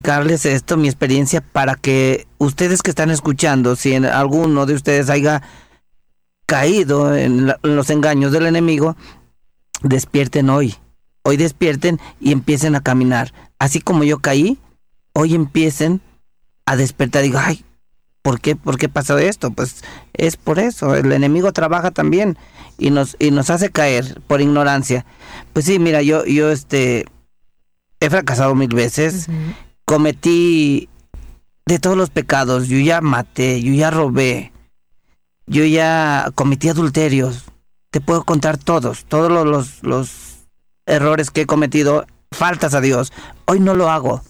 platicarles esto, mi experiencia, para que ustedes que están escuchando, si en alguno de ustedes haya caído en los engaños del enemigo, despierten hoy. Hoy despierten y empiecen a caminar. Así como yo caí, hoy empiecen a despertar. Digo, ay, ¿por qué pasó esto? Pues es por eso. El enemigo trabaja también y nos hace caer por ignorancia. Pues sí, mira, yo he fracasado 1000 veces. Uh-huh. Cometí de todos los pecados. Yo ya maté, yo ya robé, yo ya cometí adulterios. Te puedo contar todos los errores que he cometido, faltas a Dios. Hoy no lo hago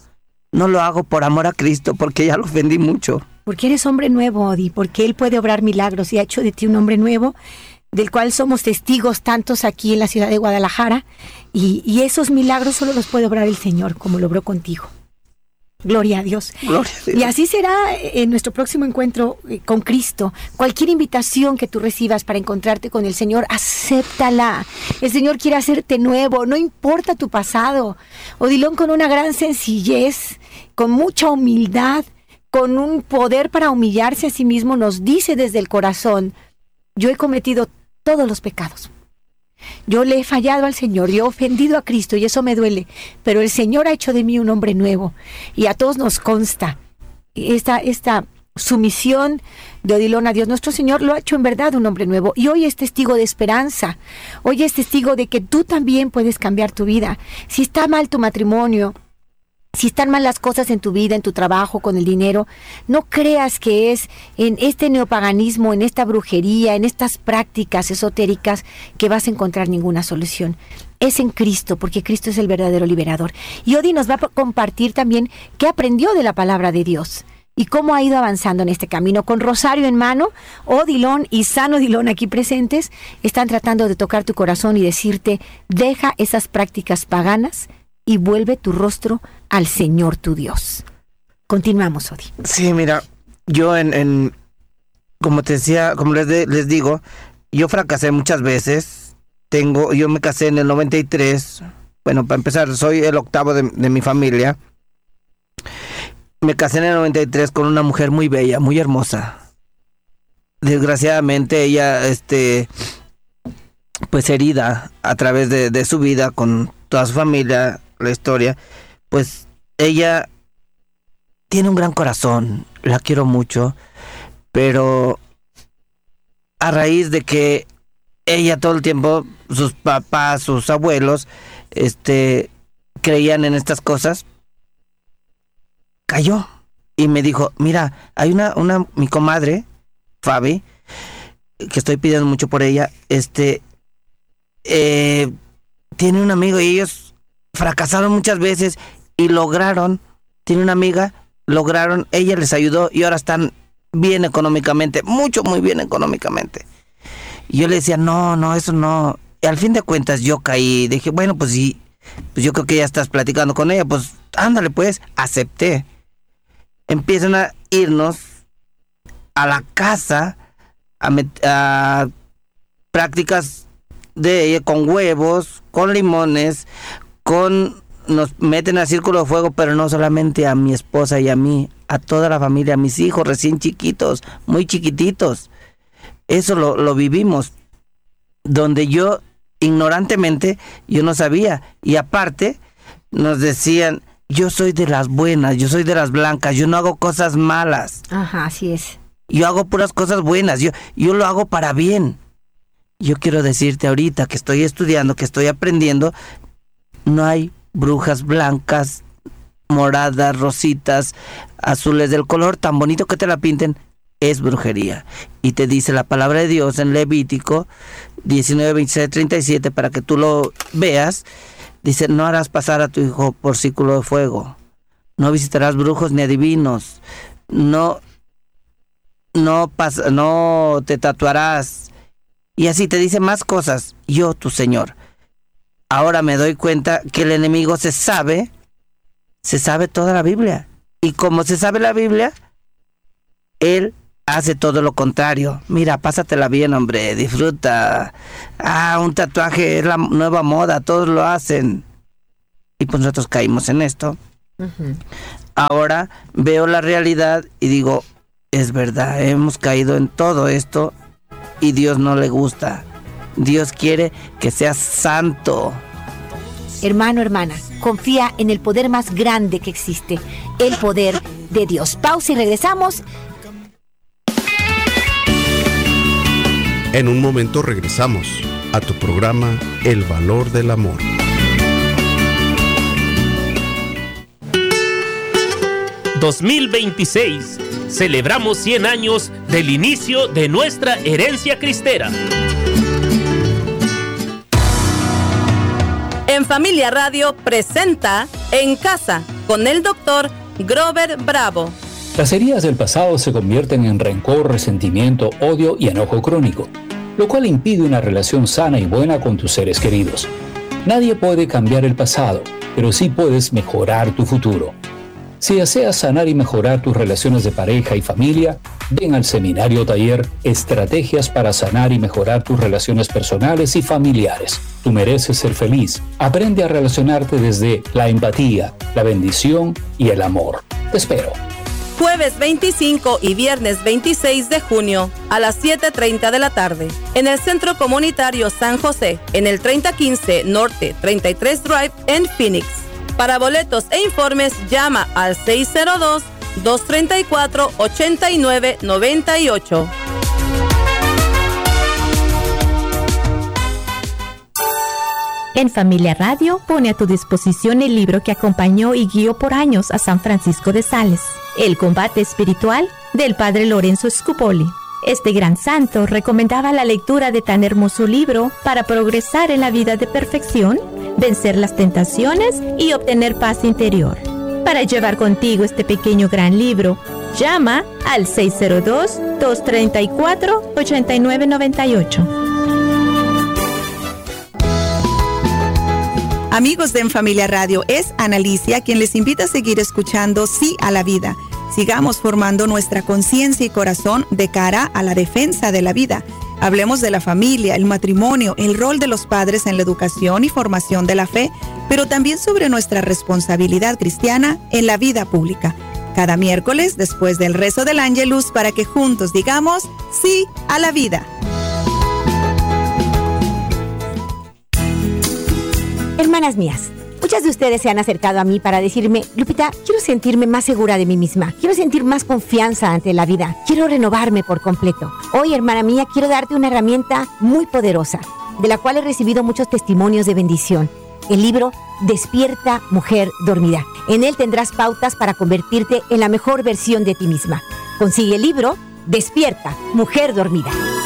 por amor a Cristo, porque ya lo ofendí mucho. Porque eres hombre nuevo, Odi, porque Él puede obrar milagros y ha hecho de ti un hombre nuevo, del cual somos testigos tantos aquí en la ciudad de Guadalajara, y esos milagros solo los puede obrar el Señor, como lo obró contigo. Gloria a Dios. Gloria a Dios. Y así será en nuestro próximo encuentro con Cristo. Cualquier invitación que tú recibas para encontrarte con el Señor, acéptala. El Señor quiere hacerte nuevo, no importa tu pasado. Odilon, con una gran sencillez, con mucha humildad, con un poder para humillarse a sí mismo, nos dice desde el corazón: yo he cometido todos los pecados. Yo le he fallado al Señor, yo he ofendido a Cristo y eso me duele, pero el Señor ha hecho de mí un hombre nuevo. Y a todos nos consta esta sumisión de Odilon a Dios. Nuestro Señor lo ha hecho en verdad un hombre nuevo, y hoy es testigo de esperanza. Hoy es testigo de que tú también puedes cambiar tu vida. Si está mal tu matrimonio, si están mal las cosas en tu vida, en tu trabajo, con el dinero, no creas que es en este neopaganismo, en esta brujería, en estas prácticas esotéricas que vas a encontrar ninguna solución. Es en Cristo, porque Cristo es el verdadero liberador. Y Odi nos va a compartir también qué aprendió de la palabra de Dios y cómo ha ido avanzando en este camino. Con rosario en mano, Odilon y San Odilon aquí presentes están tratando de tocar tu corazón y decirte: deja esas prácticas paganas y vuelve tu rostro al Señor tu Dios. Continuamos, Odi. Sí, mira, yo como te decía, como les digo, yo fracasé muchas veces. Yo me casé en el 93. Bueno, para empezar, soy el octavo de mi familia. Me casé en el 93 con una mujer muy bella, muy hermosa. Desgraciadamente ella, pues herida a través de su vida con toda su familia, la historia, pues ella tiene un gran corazón, la quiero mucho, pero a raíz de que ella todo el tiempo, sus papás, sus abuelos, creían en estas cosas, cayó y me dijo: mira, hay mi comadre, Fabi, que estoy pidiendo mucho por ella, tiene un amigo y ellos fracasaron muchas veces y tiene una amiga, ella les ayudó y ahora están bien económicamente, muy bien económicamente. Y yo le decía, no, eso no. Y al fin de cuentas yo caí, dije, bueno, pues sí, pues yo creo que ya estás platicando con ella, pues ándale pues, acepté. Empiezan a irnos a la casa a prácticas de ella con huevos, con limones, nos meten al círculo de fuego, pero no solamente a mi esposa y a mí, a toda la familia, a mis hijos recién chiquitos, muy chiquititos. Eso lo vivimos, donde yo ignorantemente, yo no sabía, y aparte nos decían: yo soy de las buenas, yo soy de las blancas, yo no hago cosas malas. Ajá, así es. Yo hago puras cosas buenas, yo lo hago para bien. Yo quiero decirte ahorita que estoy estudiando, que estoy aprendiendo, no hay brujas blancas, moradas, rositas, azules, del color tan bonito que te la pinten, es brujería. Y te dice la palabra de Dios en Levítico 19, 26, 37, para que tú lo veas. Dice: no harás pasar a tu hijo por círculo de fuego, no visitarás brujos ni adivinos, no te tatuarás. Y así te dice más cosas. Yo, tu Señor. Ahora me doy cuenta que el enemigo se sabe toda la Biblia. Y como se sabe la Biblia, él hace todo lo contrario. Mira, pásatela bien, hombre, disfruta. Un tatuaje es la nueva moda, todos lo hacen. Y pues nosotros caímos en esto. Uh-huh. ahora veo la realidad y digo, es verdad, hemos caído en todo esto y Dios no le gusta. Dios quiere que seas santo. Hermano, hermana, confía en el poder más grande que existe, el poder de Dios. Pausa y regresamos. En un momento regresamos a tu programa El Valor del Amor. ...2026... celebramos 100 años del inicio de nuestra herencia cristera. En Familia Radio presenta En Casa con el doctor Grover Bravo. Las heridas del pasado se convierten en rencor, resentimiento, odio y enojo crónico, lo cual impide una relación sana y buena con tus seres queridos. Nadie puede cambiar el pasado, pero sí puedes mejorar tu futuro. Si deseas sanar y mejorar tus relaciones de pareja y familia, ven al seminario taller Estrategias para sanar y mejorar tus relaciones personales y familiares. Tú mereces ser feliz. Aprende a relacionarte desde la empatía, la bendición y el amor. Te espero. Jueves 25 y viernes 26 de junio a las 7:30 de la tarde en el Centro Comunitario San José, en el 3015 Norte 33 Drive en Phoenix. Para boletos e informes, llama al 602-234-8998. En Familia Radio pone a tu disposición el libro que acompañó y guió por años a San Francisco de Sales, El combate espiritual, del padre Lorenzo Scupoli. Este gran santo recomendaba la lectura de tan hermoso libro para progresar en la vida de perfección, vencer las tentaciones y obtener paz interior. Para llevar contigo este pequeño gran libro, llama al 602-234-8998. Amigos de En Familia Radio, es Ana Alicia quien les invita a seguir escuchando Sí a la Vida. Sigamos formando nuestra conciencia y corazón de cara a la defensa de la vida. Hablemos de la familia, el matrimonio, el rol de los padres en la educación y formación de la fe, pero también sobre nuestra responsabilidad cristiana en la vida pública. Cada miércoles, después del rezo del Ángelus, para que juntos digamos sí a la vida. Hermanas mías, muchas de ustedes se han acercado a mí para decirme, Lupita, quiero sentirme más segura de mí misma, quiero sentir más confianza ante la vida, quiero renovarme por completo. Hoy, hermana mía, quiero darte una herramienta muy poderosa, de la cual he recibido muchos testimonios de bendición. El libro Despierta, Mujer Dormida. En él tendrás pautas para convertirte en la mejor versión de ti misma. Consigue el libro Despierta, Mujer Dormida.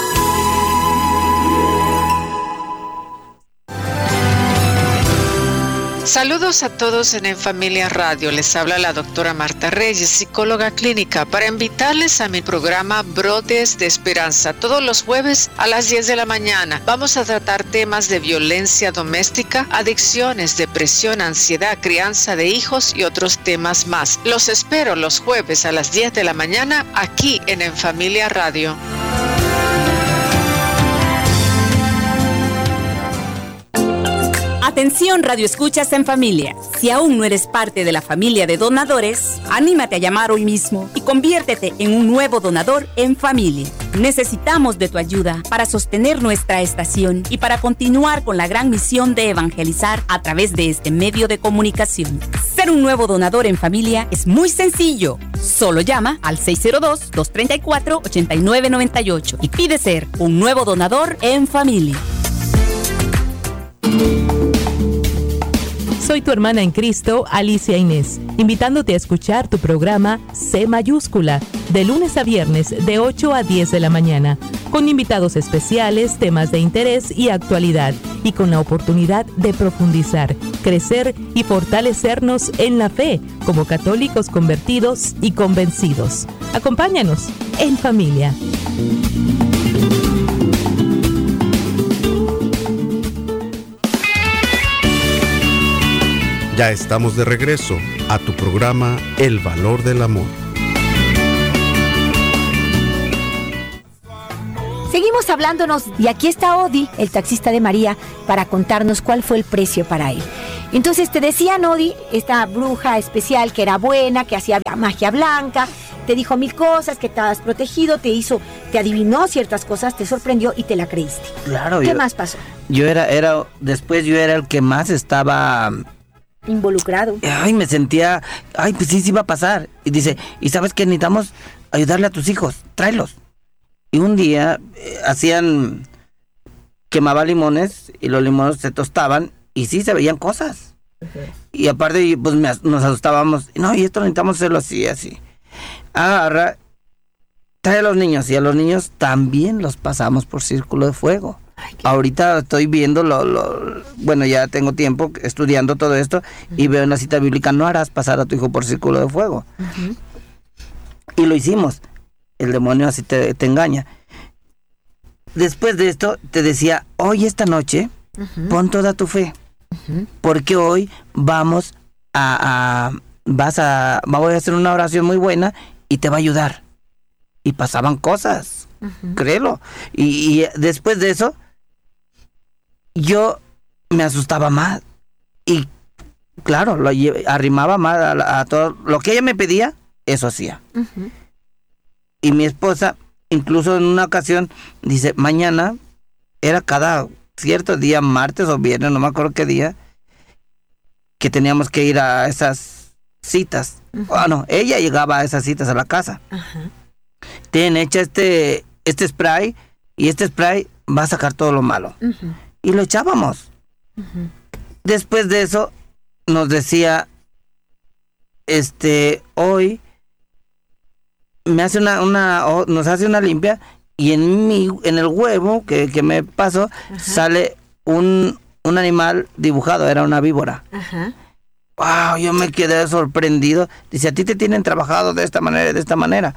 Saludos a todos en Familia Radio. Les habla la doctora Marta Reyes, psicóloga clínica, para invitarles a mi programa Brotes de Esperanza. Todos los jueves a las 10 de la mañana vamos a tratar temas de violencia doméstica, adicciones, depresión, ansiedad, crianza de hijos y otros temas más. Los espero los jueves a las 10 de la mañana aquí en Familia Radio. Atención, Radio Escuchas en Familia. Si aún no eres parte de la familia de donadores, anímate a llamar hoy mismo y conviértete en un nuevo donador en familia. Necesitamos de tu ayuda para sostener nuestra estación y para continuar con la gran misión de evangelizar a través de este medio de comunicación. Ser un nuevo donador en familia es muy sencillo. Solo llama al 602-234-8998 y pide ser un nuevo donador en familia. Soy tu hermana en Cristo, Alicia Inés, invitándote a escuchar tu programa C mayúscula, de lunes a viernes de 8 a 10 de la mañana, con invitados especiales, temas de interés y actualidad, y con la oportunidad de profundizar, crecer y fortalecernos en la fe, como católicos convertidos y convencidos. Acompáñanos en familia. Ya estamos de regreso a tu programa El Valor del Amor. Seguimos hablándonos y aquí está Odi, el taxista de María, para contarnos cuál fue el precio para él. Entonces te decía Nodi, esta bruja especial que era buena, que hacía magia blanca, te dijo 1000 cosas, que estabas protegido, te adivinó ciertas cosas, te sorprendió y te la creíste. Claro. ¿Qué más pasó? Después yo era el que más estaba involucrado. Ay, me sentía, pues sí iba a pasar. Y dice, ¿y sabes qué? Necesitamos ayudarle a tus hijos, tráelos. Y un día quemaba limones y los limones se tostaban y sí se veían cosas. Y aparte, pues nos asustábamos. No, y esto necesitamos hacerlo así. Agarra, trae a los niños y a los niños también los pasamos por círculo de fuego. Ahorita estoy viendo bueno, ya tengo tiempo estudiando todo esto y veo en la cita bíblica, no harás pasar a tu hijo por círculo de fuego. Y lo hicimos. El demonio así te engaña. Después de esto te decía, hoy esta noche pon toda tu fe, porque hoy voy a hacer una oración muy buena y te va a ayudar. Y pasaban cosas, créelo. Y después de eso yo me asustaba más y claro, lo arrimaba más a todo lo que ella me pedía, eso hacía. Y mi esposa, incluso en una ocasión, dice, mañana, era cada cierto día, martes o viernes, no me acuerdo qué día, que teníamos que ir a esas citas. Bueno, ella llegaba a esas citas a la casa. Tienen hecha este spray, y este spray va a sacar todo lo malo. Y lo echábamos. Después de eso, nos decía, hoy me hace nos hace una limpia, y en el huevo que me pasó, sale un animal dibujado, era una víbora. Wow, yo me quedé sorprendido. Dice, a ti te tienen trabajado de esta manera.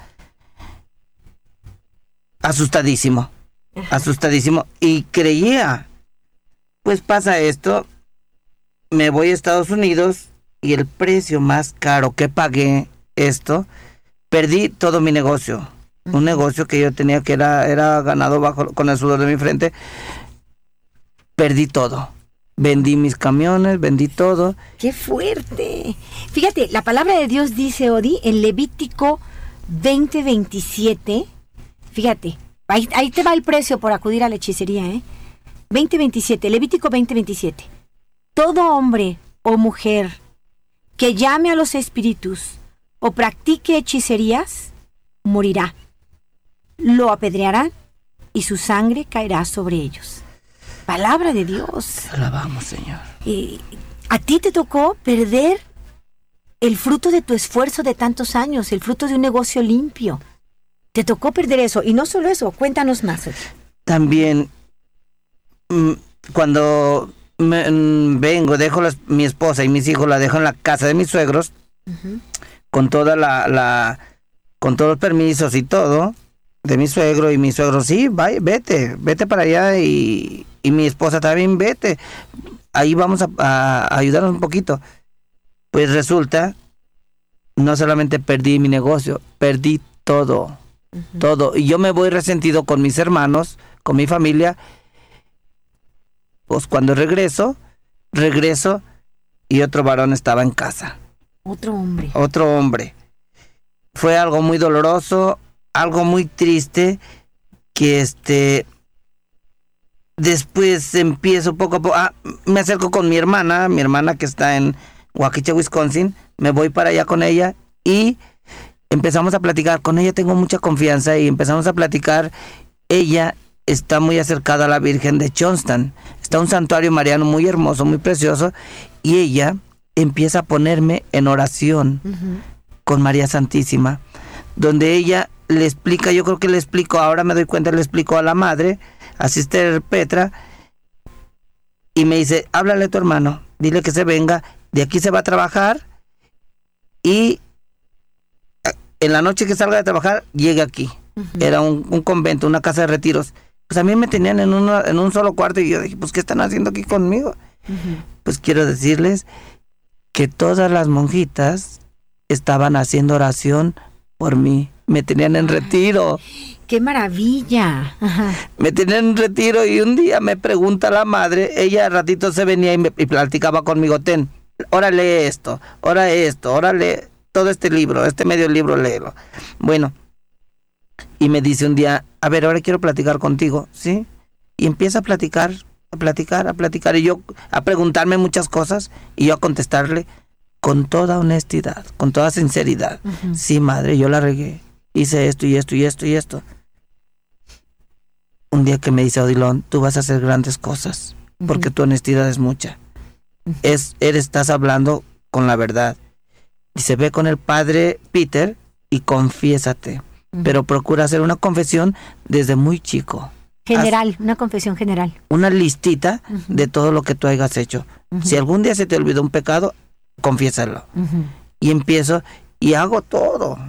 Asustadísimo. Y creía, pues pasa esto, me voy a Estados Unidos y el precio más caro que pagué perdí todo mi negocio. Un negocio que yo tenía que era ganado con el sudor de mi frente. Perdí todo. Vendí mis camiones, vendí todo. ¡Qué fuerte! Fíjate, la palabra de Dios dice, Odi, en Levítico 20:27, fíjate, ahí te va el precio por acudir a la hechicería, 20:27, Levítico 20:27. Todo hombre o mujer que llame a los espíritus o practique hechicerías, morirá. Lo apedrearán y su sangre caerá sobre ellos. Palabra de Dios. Alabamos, Señor. A ti te tocó perder el fruto de tu esfuerzo de tantos años, el fruto de un negocio limpio. Te tocó perder eso. Y no solo eso, cuéntanos más. También, cuando vengo, dejo mi esposa y mis hijos, la dejo en la casa de mis suegros, con toda con todos los permisos y todo, de mi suegro, y mi suegro, sí, vete para allá, y mi esposa también, vete, ahí vamos a ayudarnos un poquito. Pues resulta, no solamente perdí mi negocio, perdí todo, y yo me voy resentido con mis hermanos, con mi familia. Pues cuando regreso, y otro varón estaba en casa. Otro hombre. Fue algo muy doloroso, algo muy triste, que después empiezo poco a poco, me acerco con mi hermana que está en Waukesha, Wisconsin, me voy para allá con ella y empezamos a platicar. Con ella tengo mucha confianza y empezamos a platicar. Ella está muy acercada a la Virgen de Johnston, está un santuario mariano muy hermoso, muy precioso, y ella empieza a ponerme en oración con María Santísima, donde ella le explica, yo creo que le explico, ahora me doy cuenta, le explico a la madre, a Sister Petra, y me dice, háblale a tu hermano, dile que se venga, de aquí se va a trabajar, y en la noche que salga de trabajar, llegue aquí. Era un convento, una casa de retiros. Pues a mí me tenían en un solo cuarto, y yo dije, pues ¿qué están haciendo aquí conmigo? Pues quiero decirles que todas las monjitas estaban haciendo oración por mí, me tenían en retiro. ¡Qué maravilla! Ajá. Me tenían en retiro y un día me pregunta la madre, ella al ratito se venía y platicaba conmigo, ahora lee esto, ahora lee todo este libro, este medio libro, léelo. Bueno, y me dice un día, a ver, ahora quiero platicar contigo, ¿sí? Y empieza a platicar, y yo a preguntarme muchas cosas, y yo a contestarle con toda honestidad, con toda sinceridad. Uh-huh. Sí, madre, yo la regué, hice esto y esto y esto y esto. Un día que me dice, Odilon, tú vas a hacer grandes cosas, porque tu honestidad es mucha. Estás hablando con la verdad. Dice, ve con el padre Peter y confiésate, pero procura hacer una confesión desde muy chico. General, una confesión general. Una listita de todo lo que tú hayas hecho. Si algún día se te olvidó un pecado, confiésalo. Y empiezo y hago todo.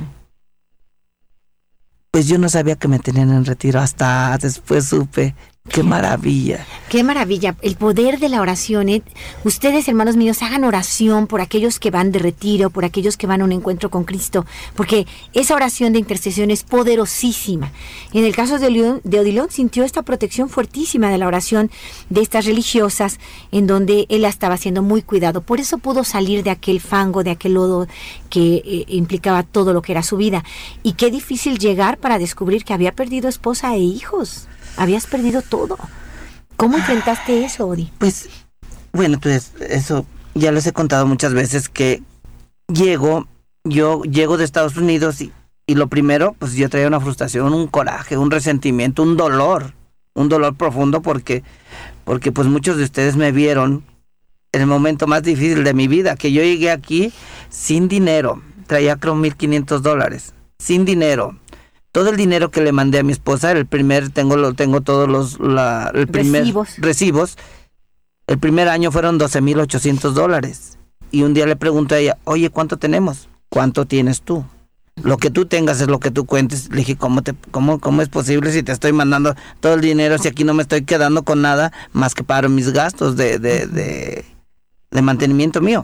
Pues yo no sabía que me tenían en retiro, hasta después supe. ¡Qué maravilla! ¡Qué maravilla! El poder de la oración. Ustedes, hermanos míos, hagan oración por aquellos que van de retiro, por aquellos que van a un encuentro con Cristo, porque esa oración de intercesión es poderosísima. En el caso de Odilon sintió esta protección fuertísima de la oración de estas religiosas, en donde él la estaba siendo muy cuidado. Por eso pudo salir de aquel fango, de aquel lodo que implicaba todo lo que era su vida. Y qué difícil llegar para descubrir que había perdido esposa e hijos. Habías perdido todo. ¿Cómo enfrentaste eso, Odi? Pues, bueno, pues eso ya les he contado muchas veces que yo llego de Estados Unidos y lo primero, pues yo traía una frustración, un coraje, un resentimiento, un dolor profundo porque pues muchos de ustedes me vieron en el momento más difícil de mi vida, que yo llegué aquí sin dinero, traía creo $1,500, sin dinero. Todo el dinero que le mandé a mi esposa, tengo todos los recibos. El primer año fueron $12,800. Y un día le pregunto a ella, oye, ¿cuánto tenemos? ¿Cuánto tienes tú? Lo que tú tengas es lo que tú cuentes. Le dije, ¿cómo es posible si te estoy mandando todo el dinero, si aquí no me estoy quedando con nada más que para mis gastos de mantenimiento mío?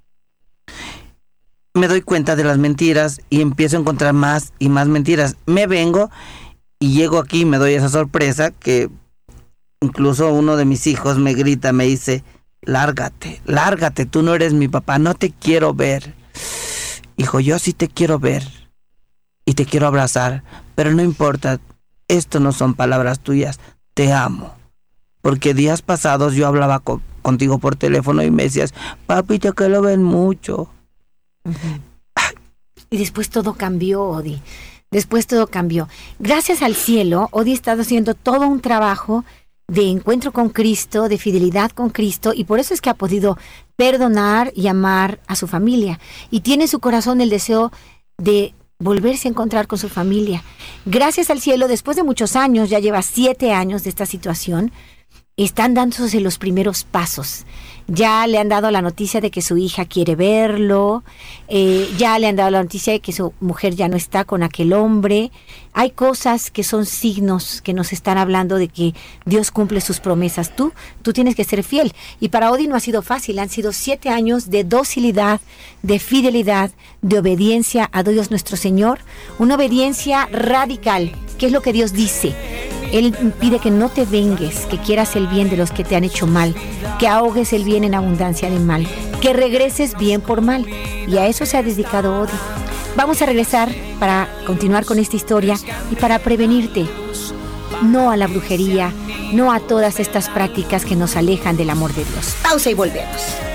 Me doy cuenta de las mentiras y empiezo a encontrar más y más mentiras. Me vengo y llego aquí y me doy esa sorpresa que incluso uno de mis hijos me grita, me dice, lárgate, tú no eres mi papá, no te quiero ver. Hijo, yo sí te quiero ver y te quiero abrazar, pero no importa, esto no son palabras tuyas, te amo. Porque días pasados yo hablaba contigo por teléfono y me decías, papi, te que lo ven mucho. Y después todo cambió, Odi. Después todo cambió. Gracias al cielo, Odi ha estado haciendo todo un trabajo de encuentro con Cristo, de fidelidad con Cristo, y por eso es que ha podido perdonar y amar a su familia. Y tiene en su corazón el deseo de volverse a encontrar con su familia. Gracias al cielo, después de muchos años, ya lleva 7 años de esta situación, están dándose los primeros pasos. Ya le han dado la noticia de que su hija quiere verlo, ya le han dado la noticia de que su mujer ya no está con aquel hombre. Hay cosas que son signos que nos están hablando de que Dios cumple sus promesas. Tú tienes que ser fiel. Y para Odi no ha sido fácil, han sido 7 años de docilidad, de fidelidad, de obediencia a Dios nuestro Señor, una obediencia radical, que es lo que Dios dice. Él pide que no te vengues, que quieras el bien de los que te han hecho mal, que ahogues el bien en abundancia de mal, que regreses bien por mal. Y a eso se ha dedicado Odi. Vamos a regresar para continuar con esta historia y para prevenirte. No a la brujería, no a todas estas prácticas que nos alejan del amor de Dios. Pausa y volvemos.